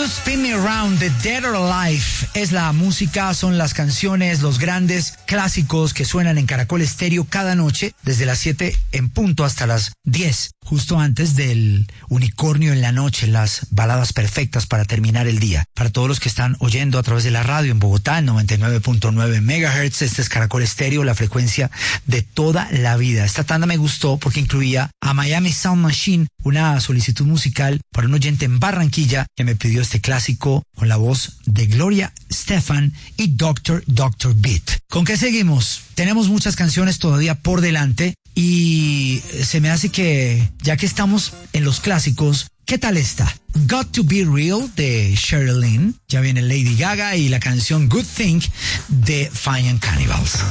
You Spin Me Around, The Dead or Alive. Es la música, son las canciones, los grandes clásicos que suenan en Caracol Estéreo cada noche, desde las 7 en punto hasta las 10, justo antes del unicornio en la noche, las baladas perfectas para terminar el día. Para todos los que están oyendo a través de la radio en Bogotá, en 99.9 MHz, este es Caracol Estéreo, la frecuencia de toda la vida. Esta tanda me gustó porque incluía a Miami Sound Machine, una solicitud musical para un oyente en Barranquilla que me pidió este clásico con la voz de Gloria Estefan y Dr. Beat. ¿Con qué seguimos? Tenemos muchas canciones todavía por delante y se me hace que, ya que estamos en los clásicos, ¿qué tal esta? Got to Be Real de Sherilyn, ya viene Lady Gaga y la canción Good Thing de Fine and Cannibals.